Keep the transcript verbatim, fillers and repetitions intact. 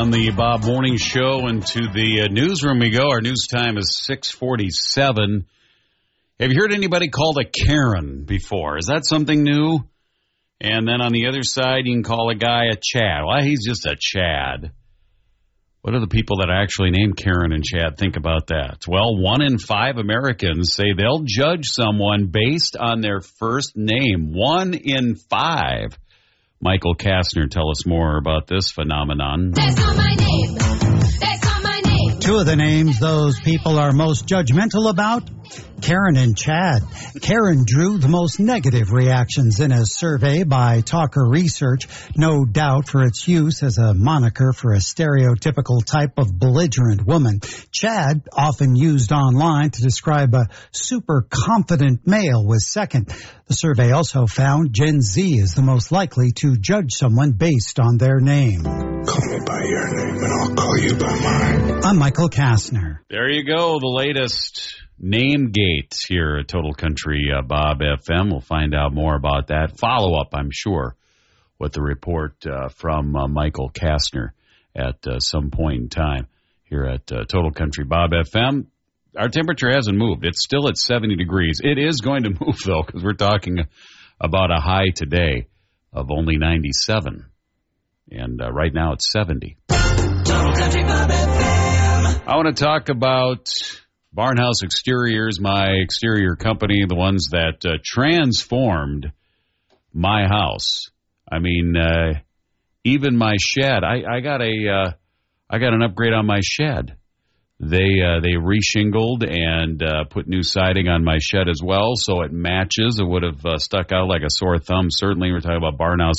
On the Bob Morning Show, and to the uh, newsroom we go. Our news time is six forty-seven. Have you heard anybody called a Karen before? Is that something new? And then on the other side, you can call a guy a Chad. Well, he's just a Chad. What do the people that are actually named Karen and Chad think about that? Well, one in five Americans say they'll judge someone based on their first name. One in five. Michael Kastner, tell us more about this phenomenon. That's not my name. That's not my name. Two of the names those people are most judgmental about, Karen and Chad. Karen drew the most negative reactions in a survey by Talker Research, no doubt for its use as a moniker for a stereotypical type of belligerent woman. Chad, often used online to describe a super confident male, was second. The survey also found Gen Z is the most likely to judge someone based on their name. Call me by your name and I'll call you by mine. I'm Michael Kastner. There you go, the latest name gate here at Total Country uh, Bob F M. We'll find out more about that. Follow up, I'm sure, with the report uh, from uh, Michael Kastner at uh, some point in time here at uh, Total Country Bob F M. Our temperature hasn't moved. It's still at seventy degrees. It is going to move, though, because we're talking about a high today of only ninety-seven. And uh, right now it's seventy. Total Country Bob F M. I want to talk about Barnhouse Exteriors, my exterior company, the ones that uh, transformed my house. I mean, uh, even my shed. I, I got a, uh, I got an upgrade on my shed. They uh, they reshingled and uh, put new siding on my shed as well, so it matches. It would have uh, stuck out like a sore thumb. Certainly, we're talking about Barnhouse